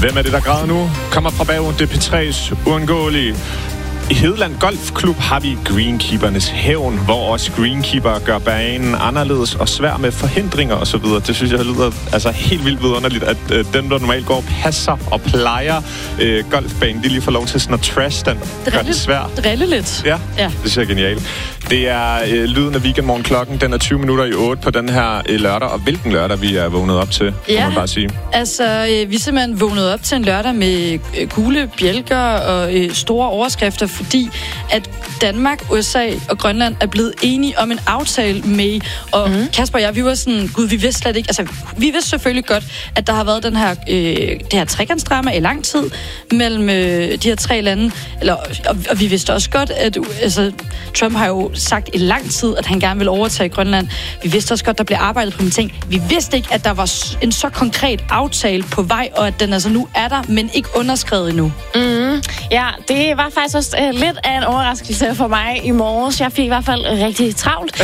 Hvem er det, der græder nu? Kommer fra bagen, det P3's uundgåelige. I Hedeland Golfklub har vi Greenkeepernes hævn, hvor også greenkeeper gør banen anderledes og svær med forhindringer osv. Det synes jeg lyder altså helt vildt vidunderligt, at dem, der normalt går og passer og plejer golfbanen, de lige får lov til sådan at trash den, gør det svært. Drille lidt. Ja, det synes jeg er genialt. Det er lyden af weekendmorgen klokken. Den er 20 minutter i 8 på den her lørdag. Og hvilken lørdag vi er vågnet op til, kan man bare sige. Altså, vi er simpelthen vågnet op til en lørdag med gule bjælker og store overskrifter, fordi at Danmark, USA og Grønland er blevet enige om en aftale med. Og Kasper og jeg, vi var sådan, gud, vi vidste slet ikke, altså, vi vidste selvfølgelig godt, at der har været den her, det her trekantsdrama i lang tid mellem de her tre lande. Og vi vidste også godt, at Trump har jo sagt i lang tid, at han gerne vil overtage Grønland. Vi vidste også godt, der blev arbejdet på en ting. Vi vidste ikke, at der var en så konkret aftale på vej, og at den altså nu er der, men ikke underskrevet endnu. Ja, det var faktisk også lidt af en overraskelse for mig i morges. Jeg fik i hvert fald rigtig travlt.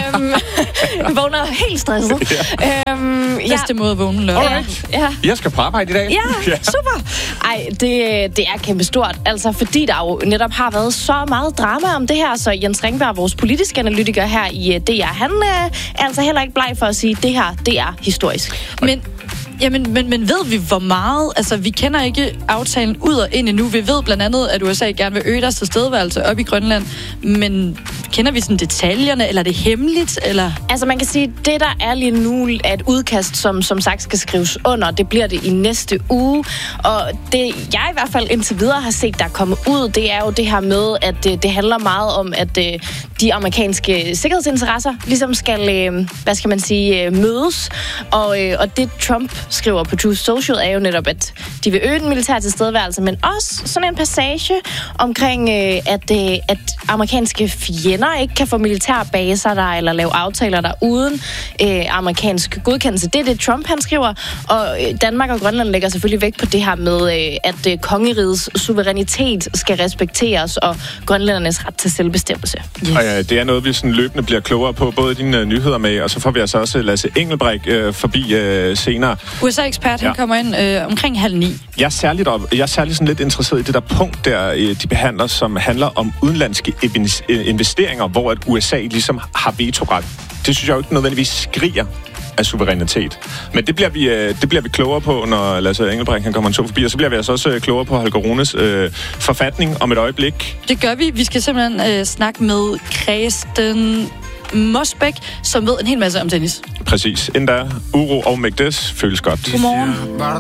Vågner helt stresset. Bedste måde at vågne lørdag. Ja. Jeg skal på arbejde i dag. Ja, super. Ej, det er kæmpestort. Altså, fordi der jo netop har været så meget drama om det her, så Jens Ringberg, vores politiske analytiker her i DR, han er altså heller ikke bleg for at sige, at det her, det er historisk. Men ved vi hvor meget? Altså, vi kender ikke aftalen ud og ind endnu. Vi ved blandt andet, at USA gerne vil øge deres tilstedeværelse op i Grønland. Men kender vi sådan detaljerne, eller er det hemmeligt? Eller? Altså, man kan sige, at det, der er lige nu, er et udkast, som sagt skal skrives under. Det bliver det i næste uge. Og det, jeg i hvert fald indtil videre har set, der er kommet ud, det er jo det her med, at det handler meget om, at de amerikanske sikkerhedsinteresser ligesom skal, mødes. Og det Trump skriver på Truth Social er jo netop, at de vil øge den militære tilstedeværelse, men også sådan en passage omkring, at amerikanske fjender ikke kan få militære baser der, eller lave aftaler der uden amerikansk godkendelse. Det er det, Trump han skriver, og Danmark og Grønland lægger selvfølgelig vægt på det her med, at kongerigets suverænitet skal respekteres, og grønlændernes ret til selvbestemmelse. Yes. Og ja, det er noget, vi sådan løbende bliver klogere på, både dine nyheder med, og så får vi altså også Lasse Engelbrek forbi senere. USA-ekspert, han kommer ind omkring 8:30. Jeg er særligt sådan lidt interesseret i det der punkt, der de behandler, som handler om udenlandske investeringer, hvor at USA ligesom har vetoret. Det synes jeg jo ikke nødvendigvis skriger af suverænitet. Men det bliver vi klogere på, når Lasse Engelbrek han kommer en tur forbi, og så bliver vi altså også klogere på Holger Runes forfatning om et øjeblik. Det gør vi. Vi skal simpelthen snakke med Kristen Mosbæk, som ved en hel masse om tennis. Præcis. Endda Uro og Mægdes føles godt. Godmorgen.